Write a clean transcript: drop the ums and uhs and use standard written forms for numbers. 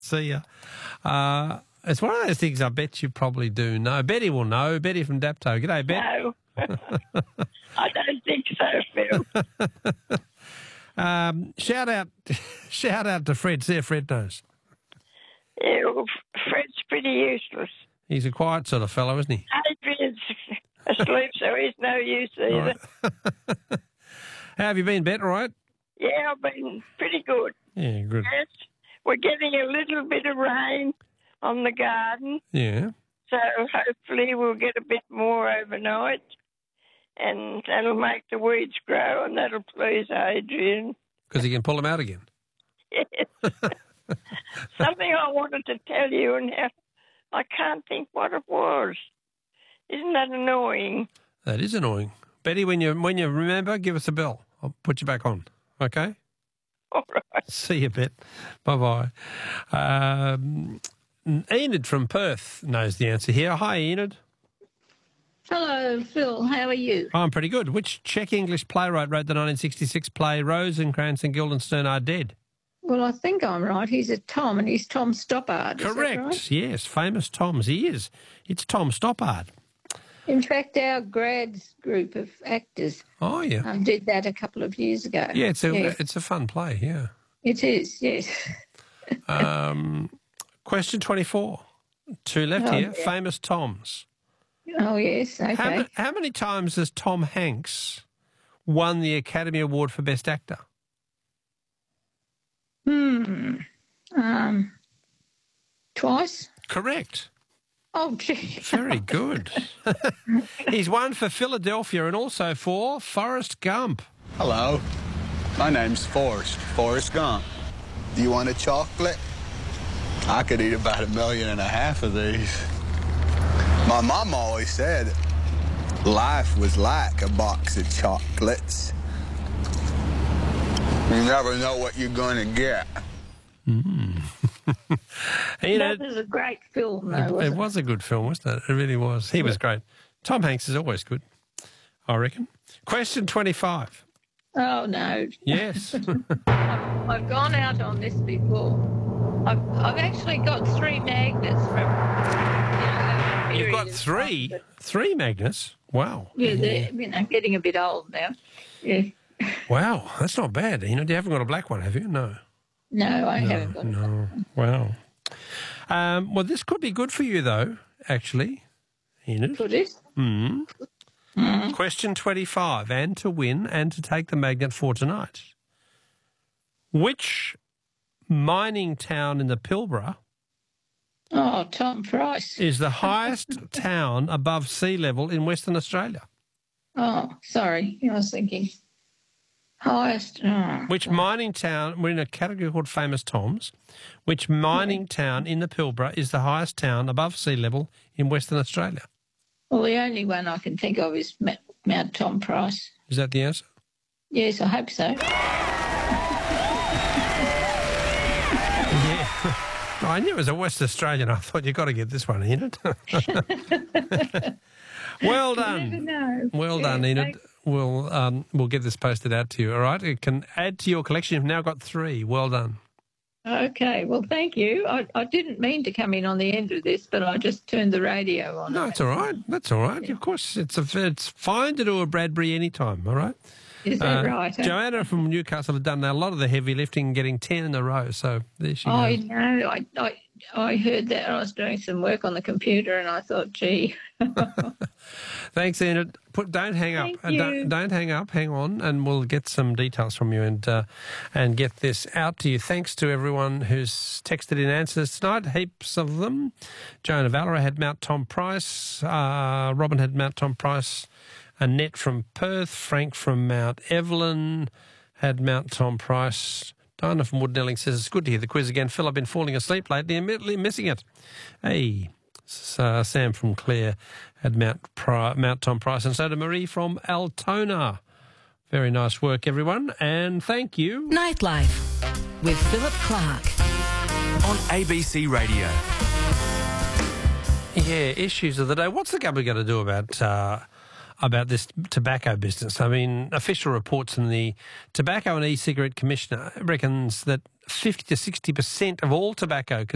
See ya. It's one of those things I bet you probably do know. Betty will know. Betty from Dapto. G'day, Bet. No, I don't think so, Phil. Shout out to Fred. See if Fred knows. Yeah, well, Fred's pretty useless. He's a quiet sort of fellow, isn't he? Adrian's asleep, so he's no use either. Right. How have you been, Bet? All right? Yeah, I've been pretty good. Yeah, good. Yes, we're getting a little bit of rain on the garden, Yeah. so hopefully we'll get a bit more overnight, and that'll make the weeds grow, and that'll please Adrian. Because he can pull them out again. Yes. Something I wanted to tell you, and I can't think what it was. Isn't that annoying? That is annoying. Betty, when you remember, give us a bell. I'll put you back on. Okay? All right. See you, Bet. Bye-bye. Enid from Perth knows the answer here. Hi, Enid. Hello, Phil. How are you? I'm pretty good. Which Czech English playwright wrote the 1966 play Rosencrantz and Guildenstern Are Dead? Well, I think I'm right. He's a Tom, and he's Tom Stoppard. Is that Correct. right? Yes, famous Toms. He is. It's Tom Stoppard. In fact, our grads group of actors Oh, yeah. did that a couple of years ago. Yeah, it's a fun play, yeah. It is, yes. Question 24. Two left Oh, here. yeah. Famous Toms. Oh, yes, okay. How many times has Tom Hanks won the Academy Award for Best Actor? Twice? Correct. Oh, gee. Very good. He's won for Philadelphia and also for Forrest Gump. Hello, my name's Forrest Gump. Do you want a chocolate? I could eat about 1.5 million of these. My mom always said life was like a box of chocolates. You never know what you're going to get. That was a great film, though, wasn't It was a good film, wasn't it? It really was. He was great. Tom Hanks is always good, I reckon. Question 25. Oh, no. Yes. I've gone out on this before. I've actually got 3 magnets from... You've got three magnets? Wow. Yeah, they're getting a bit old now. Yeah. Wow, that's not bad. You haven't got a black one, have you? No. No, I haven't got No. Wow. Well, this could be good for you, though, actually, Enid. Could it? Question 25, and to win and to take the magnet for tonight. Which mining town in the Pilbara Oh, Tom Price. is the highest town above sea level in Western Australia? Oh, sorry. I was thinking highest. Oh. Which mining town, we're in a category called Famous Toms, which mining town in the Pilbara is the highest town above sea level in Western Australia? Well, the only one I can think of is Mount Tom Price. Is that the answer? Yes, I hope so. Yeah. I knew it was a West Australian. I thought you got to get this one, Enid. Well done. You never know. Well done, Enid. We'll get this posted out to you, all right? It can add to your collection. You've now got 3. Well done. Okay, well, thank you. I didn't mean to come in on the end of this, but I just turned the radio on. No, it's all right. That's all right. Yeah. Of course, it's fine to do a Bradbury anytime, all right? Is that right? Joanna from Newcastle had done a lot of the heavy lifting, getting 10 in a row, so there she I goes. know. I heard that. I was doing some work on the computer and I thought, gee. Thanks, Enid. Don't hang up. Thank you. Don't hang up. Hang on, and we'll get some details from you and get this out to you. Thanks to everyone who's texted in answers tonight. Heaps of them. Joan of Valera had Mount Tom Price. Robin had Mount Tom Price. Annette from Perth. Frank from Mount Evelyn had Mount Tom Price. Diana from Woodnelling says, it's good to hear the quiz again. Phil, I've been falling asleep lately, immediately missing it. Hey, Sam from Clare had Mount Tom Price, and so did Marie from Altona. Very nice work, everyone, and thank you. Nightlife with Philip Clark on ABC Radio. Yeah, issues of the day. What's the government going to do about this tobacco business? I mean, official reports from the Tobacco and E-Cigarette Commissioner reckons that 50 to 60% of all tobacco